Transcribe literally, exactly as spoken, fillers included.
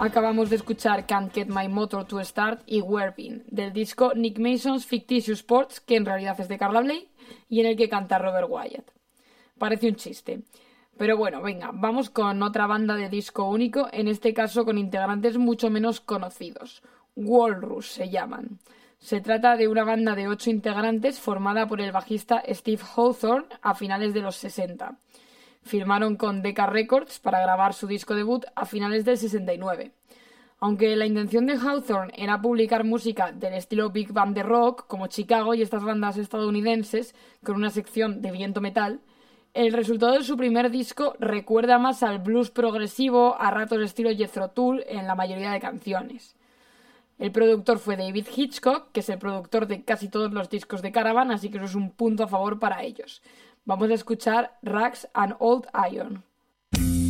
Acabamos de escuchar Can't Get My Motor to Start y We're Been, del disco Nick Mason's Fictitious Sports, que en realidad es de Carla Bley, y en el que canta Robert Wyatt. Parece un chiste. Pero bueno, venga, vamos con otra banda de disco único, en este caso con integrantes mucho menos conocidos. Walrus se llaman. Se trata de una banda de ocho integrantes formada por el bajista Steve Hawthorne a finales de los sesenta. Firmaron con Decca Records para grabar su disco debut a finales del sesenta y nueve. Aunque la intención de Hawthorne era publicar música del estilo big band de rock, como Chicago y estas bandas estadounidenses, con una sección de viento metal, el resultado de su primer disco recuerda más al blues progresivo, a ratos estilo Jethro Tull en la mayoría de canciones. El productor fue David Hitchcock, que es el productor de casi todos los discos de Caravan, así que eso es un punto a favor para ellos. Vamos a escuchar Rags and Old Iron.